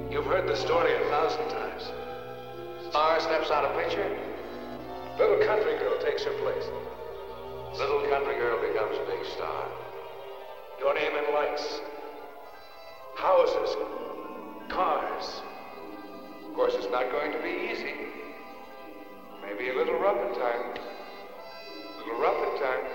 You've heard the story 1,000 times. Star steps out of picture. Little country girl takes her place. Little country girl becomes big star. Your name in lights. Houses. Cars. Of course, it's not going to be easy. Maybe a little rough at times. A little rough at times.